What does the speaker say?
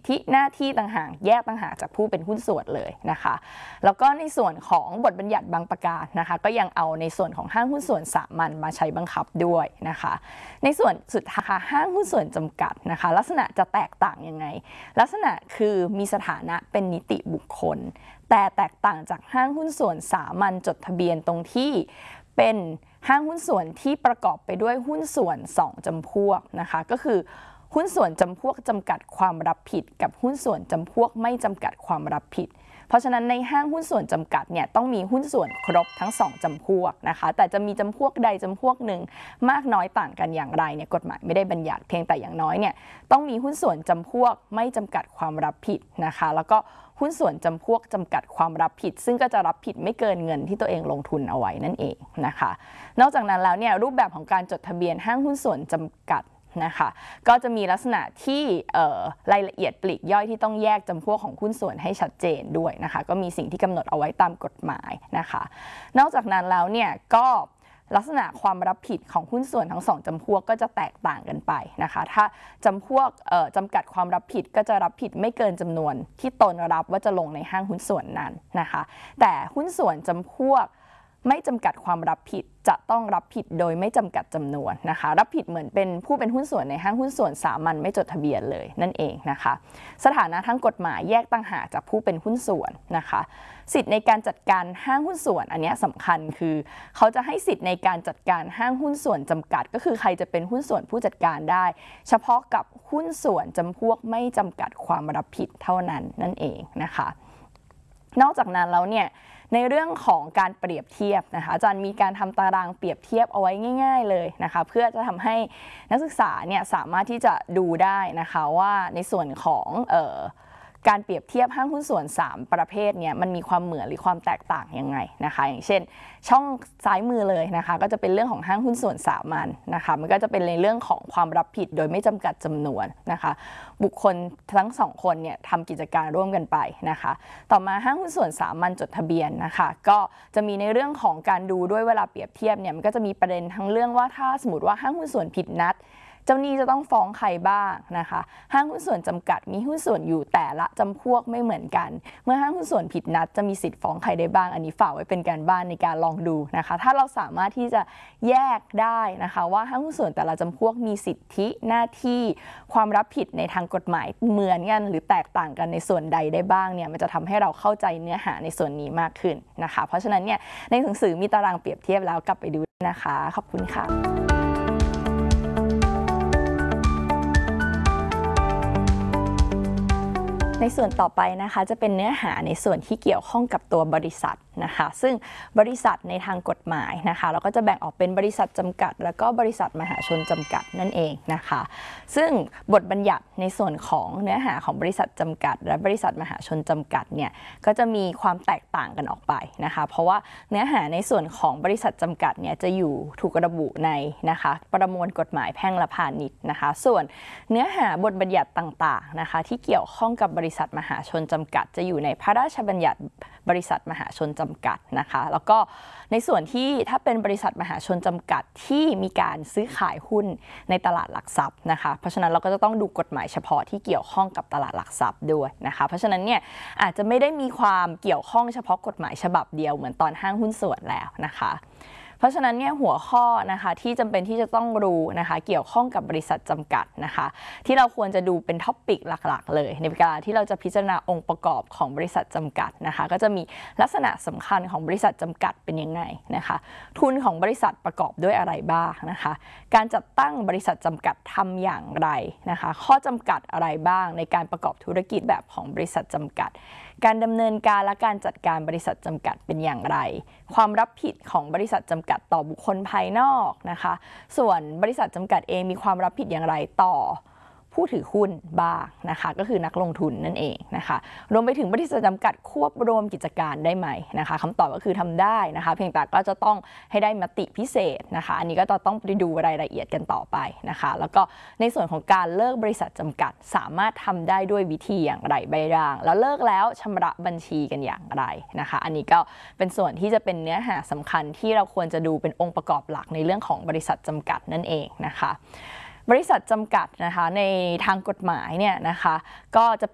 ธิหน้าที่ต่างหากแยกต่างหากจากผู้เป็นหุ้นส่วนเลยนะคะแล้วก็ในส่วนของบทบัญญัติบางประการนะคะก็ยังเอาในส่วนของห้างหุ้นส่วนสามัญมาใช้บังคับด้วยนะคะในส่วนสุดท้ายห้างหุ้นส่วนจำกัดนะคะลักษณะจะแตกต่างยังไงลักษณะคือมีสถานะเป็นนิติบุคคลแต่แตกต่างจากห้างหุ้นส่วนสามัญจดทะเบียนตรงที่เป็นห้างหุ้นส่วนที่ประกอบไปด้วยหุ้นส่วน2จำพวกนะคะก็คือหุ้นส่วนจำพวกจำกัดความรับผิดกับหุ้นส่วนจำพวกไม่จำกัดความรับผิดเพราะฉะนั้นในห้างหุ้นส่วนจำกัดเนี่ยต้องมีหุ้นส่วนครบทั้ง2จำพวกนะคะแต่จะมีจำพวกใดจำพวกหนึ่งมากน้อยต่างกันอย่างไรเนี่ยกฎหมายไม่ได้บัญญัติเพียงแต่อย่างน้อยเนี่ยต้องมีหุ้นส่วนจำพวกไม่จำกัดความรับผิดนะคะแล้วก็หุ้นส่วนจำพวกจำกัดความรับผิดซึ่งก็จะรับผิดไม่เกินเงินที่ตัวเองลงทุนเอาไว้นั่นเองนะคะนอกจากนั้นแล้วเนี่ยรูปแบบของการจดทะเบียนห้างหุ้นส่วนจำกัดนะคะก็จะมีลักษณะที่รายละเอียดปลีกย่อยที่ต้องแยกจำพวกของหุ้นส่วนให้ชัดเจนด้วยนะคะก็มีสิ่งที่กำหนดเอาไว้ตามกฎหมายนะคะนอกจากนั้นแล้วเนี่ยก็ลักษณะความรับผิดของหุ้นส่วนทั้ง2จำพวกก็จะแตกต่างกันไปนะคะถ้าจำพวกจำกัดความรับผิดก็จะรับผิดไม่เกินจำนวนที่ตนรับว่าจะลงในห้างหุ้นส่วนนั้นนะคะแต่หุ้นส่วนจำพวกไม่จำกัดความรับผิดจะต้องรับผิดโดยไม่จำกัดจำนวนนะคะรับผิดเหมือนเป็นผู้เป็นหุ้นส่วนในห้างหุ้นส่วนสามัญไม่จดทะเบียนเลยนั่นเองนะคะสถานะทางกฎหมายแยกต่างหากจากผู้เป็นหุ้นส่วนนะคะสิทธิ์ในการจัดการห้างหุ้นส่วนอันนี้สำคัญคือเขาจะให้สิทธิ์ในการจัดการห้างหุ้นส่วนจำกัดก็คือใครจะเป็นหุ้นส่วนผู้จัดการได้เฉพาะกับหุ้นส่วนจำพวกไม่จำกัดความรับผิดเท่านั้นนั่นเองนะคะนอกจากนั้นแล้วเนี่ยในเรื่องของการเปรียบเทียบนะคะอาจารย์มีการทำตารางเปรียบเทียบเอาไว้ง่ายๆเลยนะคะเพื่อจะทำให้นักศึกษาเนี่ยสามารถที่จะดูได้นะคะว่าในส่วนของการเปรียบเทียบห้างหุ้นส่วน3ประเภทเนี่ยมันมีความเหมือนหรือความแตกต่างยังไงนะคะอย่างเช่นช่องซ้ายมือเลยนะคะก็จะเป็นเรื่องของห้างหุ้นส่วนสามัญนะคะมันก็จะเป็นในเรื่องของความรับผิดโดยไม่จำกัดจำนวนนะคะบุคคลทั้ง2คนเนี่ยทำกิจการร่วมกันไปนะคะต่อมาห้างหุ้นส่วนสามัญจดทะเบียนนะคะก็จะมีในเรื่องของการดูด้วยเวลาเปรียบเทียบเนี่ยมันก็จะมีประเด็นทั้งเรื่องว่าถ้าสมมติว่าห้างหุ้นส่วนผิดนัดเจ้าหนี้จะต้องฟ้องใครบ้างนะคะห้างหุ้นส่วนจำกัดมีหุ้นส่วนอยู่แต่ละจำพวกไม่เหมือนกันเมื่อห้างหุ้นส่วนผิดนัดจะมีสิทธิ์ฟ้องใครได้บ้างอันนี้ฝากไว้เป็นการบ้านในการลองดูนะคะถ้าเราสามารถที่จะแยกได้นะคะว่าห้างหุ้นส่วนแต่ละจำพวกมีสิทธิหน้าที่ความรับผิดในทางกฎหมายเหมือนกันหรือแตกต่างกันในส่วนใดได้บ้างเนี่ยมันจะทำให้เราเข้าใจเนื้อหาในส่วนนี้มากขึ้นนะคะเพราะฉะนั้นเนี่ยในหนังสือมีตารางเปรียบเทียบแล้วกลับไปดูนะคะขอบคุณค่ะในส่วนต่อไปนะคะจะเป็นเนื้อหาในส่วนที่เกี่ยวข้องกับตัวบริษัทนะคะซึ่งบริษัทในทางกฎหมายนะคะเราก็จะแบ่งออกเป็นบริษัทจำกัดแล้วก็บริษัทมหาชนจำกัดนั่นเองนะคะซึ่งบทบัญญัติในส่วนของเนื้อหาของบริษัทจำกัดและบริษัทมหาชนจำกัดเนี่ยก็จะมีความแตกต่างกันออกไปนะคะเพราะว่าเนื้อหาในส่วนของบริษัทจำกัดเนี่ยจะอยู่ถูกระบุในนะคะประมวลกฎหมายแพ่งและพาณิชย์นะคะส่วนเนื้อหาบทบัญญัติต่างๆนะคะที่เกี่ยวข้องกับบริษัทมหาชนจำกัดจะอยู่ในพระราชบัญญัติบริษัทมหาชนจำกัดนะคะแล้วก็ในส่วนที่ถ้าเป็นบริษัทมหาชนจำกัดที่มีการซื้อขายหุ้นในตลาดหลักทรัพย์นะคะเพราะฉะนั้นเราก็จะต้องดูกฎหมายเฉพาะที่เกี่ยวข้องกับตลาดหลักทรัพย์ด้วยนะคะเพราะฉะนั้นเนี่ยอาจจะไม่ได้มีความเกี่ยวข้องเฉพาะกฎหมายฉบับเดียวเหมือนตอนห้างหุ้นส่วนแล้วนะคะเพราะฉะนั้นเนี่ยหัวข้อนะคะที่จำเป็นที่จะต้องรู้นะคะเกี่ยวข้องกับบริษัทจำกัดนะคะที่เราควรจะดูเป็นท็อปิกหลักๆเลยในเวลาที่เราจะพิจารณาองค์ประกอบของบริษัทจำกัดนะคะก็จะมีลักษณะสำคัญของบริษัทจำกัดเป็นยังไงนะคะทุนของบริษัทประกอบด้วยอะไรบ้างนะคะการจัดตั้งบริษัทจำกัดทำอย่างไรนะคะข้อจำกัดอะไรบ้างในการประกอบธุรกิจแบบของบริษัทจำกัดการดำเนินการและการจัดการบริษัทจำกัดเป็นอย่างไรความรับผิดของบริษัทจำกัดต่อบุคคลภายนอกนะคะส่วนบริษัทจำกัดเองมีความรับผิดอย่างไรต่อผู้ถือหุ้นบ้างนะคะก็คือนักลงทุนนั่นเองนะคะรวมไปถึงบริษัทจำกัดควบรวมกิจการได้ไหมนะคะคำตอบก็คือทำได้นะคะเพียงแต่ก็จะต้องให้ได้มติพิเศษนะคะอันนี้ก็ต้องไปดูรายละเอียดกันต่อไปนะคะแล้วก็ในส่วนของการเลิกบริษัทจำกัดสามารถทำได้ด้วยวิธีอย่างไรบ้างแล้วเลิกแล้วชำระบัญชีกันอย่างไรนะคะอันนี้ก็เป็นส่วนที่จะเป็นเนื้อหาสำคัญที่เราควรจะดูเป็นองค์ประกอบหลักในเรื่องของบริษัทจำกัดนั่นเองนะคะบริษัทจำกัดนะคะในทางกฎหมายเนี่ยนะคะก็จะ